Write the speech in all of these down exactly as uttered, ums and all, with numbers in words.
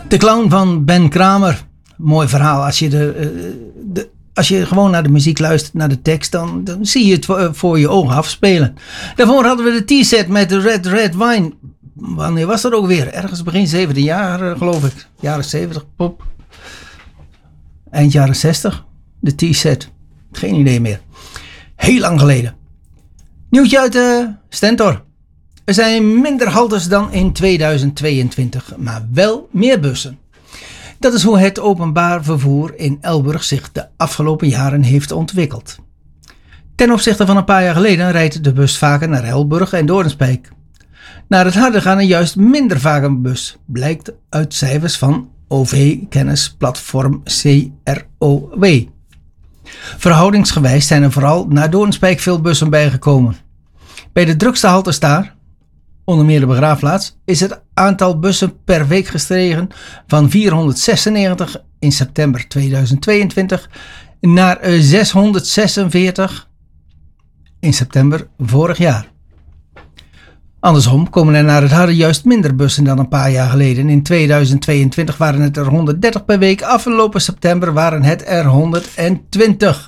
De Clown van Ben Kramer. Mooi verhaal. Als je, de, de, als je gewoon naar de muziek luistert, naar de tekst, dan, dan zie je het voor je ogen afspelen. Daarvoor hadden we de T-set met de Red Red Wine. Wanneer was dat ook weer? Ergens begin zeventiende jaren, geloof ik. Jaren zeventig, pop. Eind jaren zestig. De T-set. Geen idee meer. Heel lang geleden. Nieuwtje uit de Stentor. Er zijn minder haltes dan in tweeduizend tweeëntwintig, maar wel meer bussen. Dat is hoe het openbaar vervoer in Elburg zich de afgelopen jaren heeft ontwikkeld. Ten opzichte van een paar jaar geleden rijdt de bus vaker naar Elburg en Doornspijk. Naar het harde gaan er juist minder vaak een bus, blijkt uit cijfers van O V-kennisplatform C R O W. Verhoudingsgewijs zijn er vooral naar Doornspijk veel bussen bijgekomen. Bij de drukste haltes daar, onder meer de begraafplaats, is het aantal bussen per week gestegen van vierhonderdzesennegentig in september tweeduizend tweeëntwintig naar zeshonderdzesenveertig in september vorig jaar. Andersom komen er naar het harde juist minder bussen dan een paar jaar geleden. In tweeduizend tweeëntwintig waren het er honderddertig per week, afgelopen september waren het er honderdtwintig.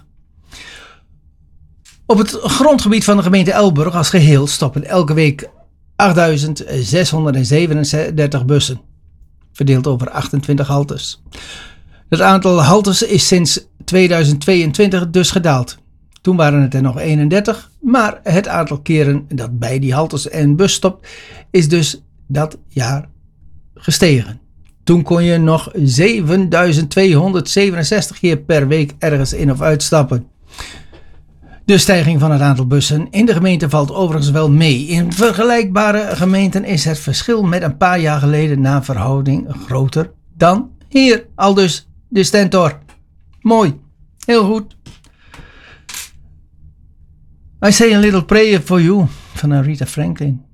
Op het grondgebied van de gemeente Elburg als geheel stoppen elke week achtduizend zeshonderdzevenendertig bussen, verdeeld over achtentwintig haltes. Het aantal haltes is sinds tweeduizend tweeëntwintig dus gedaald. Toen waren het er nog eenendertig, maar het aantal keren dat bij die haltes en bus stopt is dus dat jaar gestegen. Toen kon je nog zevenduizend tweehonderdzevenenzestig keer per week ergens in of uitstappen. De stijging van het aantal bussen in de gemeente valt overigens wel mee. In vergelijkbare gemeenten is het verschil met een paar jaar geleden naar verhouding groter dan hier. Aldus de Stentor. Mooi. Heel goed. I Say a Little Prayer for You van Aretha Franklin.